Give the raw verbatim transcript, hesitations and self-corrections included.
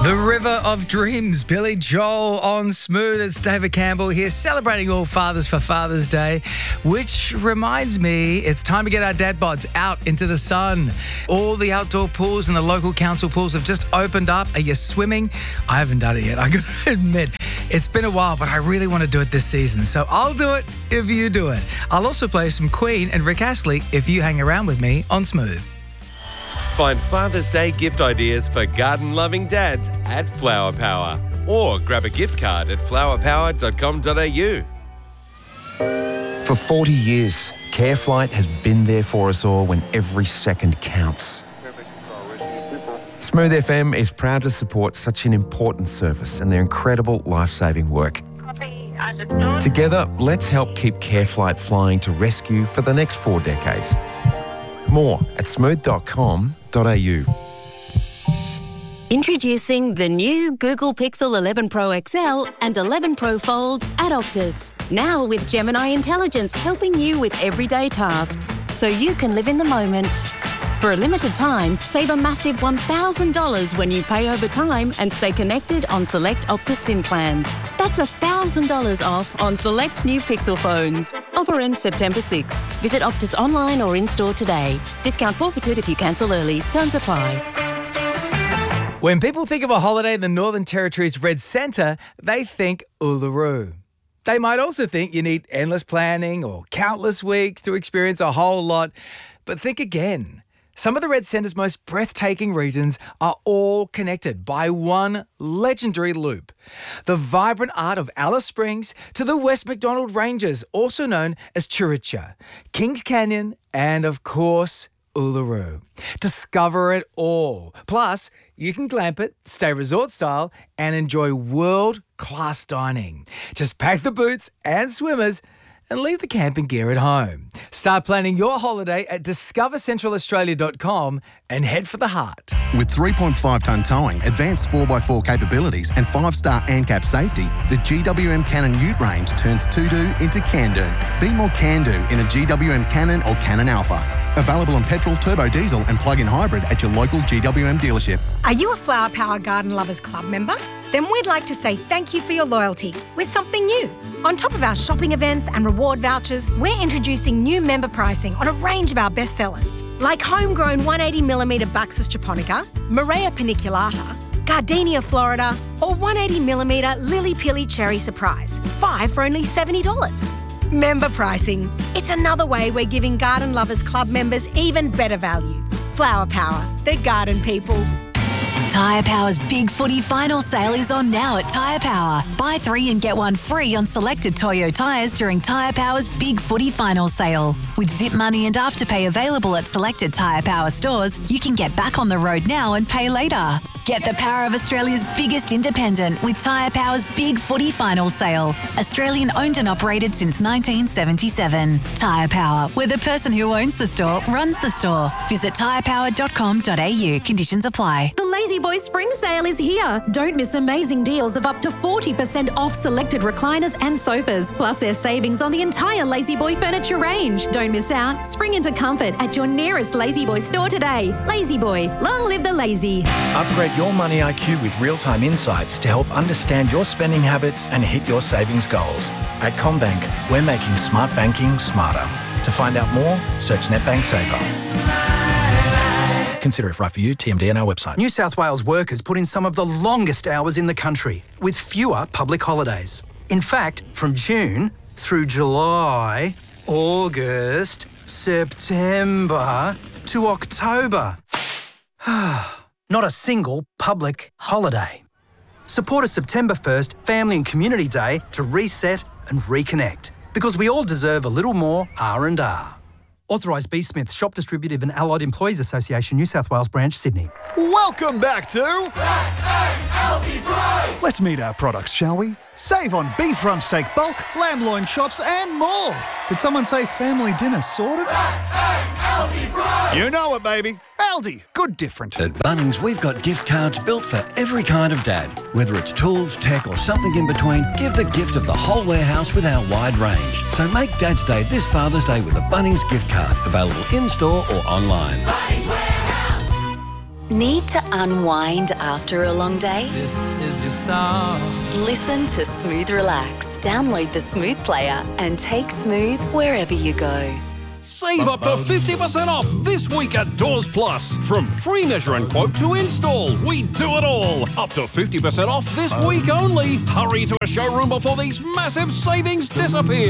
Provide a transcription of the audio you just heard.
The River of Dreams, Billy Joel on Smooth. It's David Campbell here celebrating all fathers for Father's Day, which reminds me it's time to get our dad bods out into the sun. All the outdoor pools and the local council pools have just opened up. Are you swimming? I haven't done it yet. I gotta admit, it's been a while, but I really want to do it this season. So I'll do it if you do it. I'll also play some Queen and Rick Astley if you hang around with me on Smooth. Find Father's Day gift ideas for garden-loving dads at Flower Power, or grab a gift card at flower power dot com dot a u. For forty years, CareFlight has been there for us all when every second counts. Smooth F M is proud to support such an important service and their incredible life-saving work. Together, let's help keep CareFlight flying to rescue for the next four decades. More at smooth dot com dot a u. Introducing the new Google Pixel eleven Pro X L and eleven Pro Fold at Optus. Now with Gemini Intelligence helping you with everyday tasks, so you can live in the moment. For a limited time, save a massive one thousand dollars when you pay over time and stay connected on select Optus SIM plans. That's one thousand dollars off on select new Pixel phones. Offer ends September sixth. Visit Optus online or in-store today. Discount forfeited if you cancel early. Terms apply. When people think of a holiday in the Northern Territory's Red Centre, they think Uluru. They might also think you need endless planning or countless weeks to experience a whole lot. But think again. Some of the Red Centre's most breathtaking regions are all connected by one legendary loop. The vibrant art of Alice Springs to the West Macdonald Ranges, also known as Churricha, Kings Canyon, and of course, Uluru. Discover it all. Plus, you can glamp it, stay resort style, and enjoy world-class dining. Just pack the boots and swimmers and leave the camping gear at home. Start planning your holiday at discover central australia dot com and head for the heart. With three point five tonne towing, advanced four by four capabilities and five star ANCAP safety, the G W M Cannon Ute range turns to-do into can-do. Be more can-do in a G W M Cannon or Cannon Alpha. Available on petrol, turbo diesel and plug-in hybrid at your local G W M dealership. Are you a Flower Power Garden Lovers Club member? Then we'd like to say thank you for your loyalty with something new. On top of our shopping events and reward vouchers, we're introducing new member pricing on a range of our bestsellers, like homegrown one eighty millimetre Buxus japonica, Morea paniculata, Gardenia Florida, or one eighty millimetre Lily Pilly Cherry Surprise, five for only seventy dollars. Member pricing. It's another way we're giving Garden Lovers Club members even better value. Flower Power, the garden people. Tyre Power's Big Footy Final Sale is on now at Tyre Power. Buy three and get one free on selected Toyo tyres during Tyre Power's Big Footy Final Sale. With Zip Money and Afterpay available at selected Tyre Power stores, you can get back on the road now and pay later. Get the power of Australia's biggest independent with Tyre Power's Big Footy Final Sale. Australian owned and operated since nineteen seventy-seven. Tyre Power, where the person who owns the store runs the store. Visit tyre power dot com dot a u. Conditions apply. The Lazy Boy Spring Sale is here. Don't miss amazing deals of up to forty percent off selected recliners and sofas. Plus there's savings on the entire Lazy Boy furniture range. Don't miss out. Spring into comfort at your nearest Lazy Boy store today. Lazy Boy, long live the lazy. Upgrade your money I Q with real-time insights to help understand your spending habits and hit your savings goals. At CommBank, we're making smart banking smarter. To find out more, search NetBank Saver. Consider if right for you. T M D on our website. New South Wales workers put in some of the longest hours in the country with fewer public holidays. In fact, from June through July, August, September to October. Not a single public holiday. Support a September first Family and Community Day to reset and reconnect, because we all deserve a little more R and R. Authorised B. Smith, Shop Distributive and Allied Employees Association, New South Wales Branch, Sydney. Welcome back to Let's meet our products, shall we? Save on beef rump steak bulk, lamb loin chops and more. Did someone say family dinner sorted? You know it, baby. Aldi, good different. At Bunnings, we've got gift cards built for every kind of dad. Whether it's tools, tech or something in between, give the gift of the whole warehouse with our wide range. So make Dad's Day this Father's Day with a Bunnings gift card. Available in-store or online. Bunnings Warehouse. Need to unwind after a long day? This is your song. Listen to Smooth Relax. Download the Smooth player and take Smooth wherever you go. Save up to fifty percent off this week at Doors Plus. From free measure and quote to install, we do it all. Up to fifty percent off this week only. Hurry to a showroom before these massive savings disappear.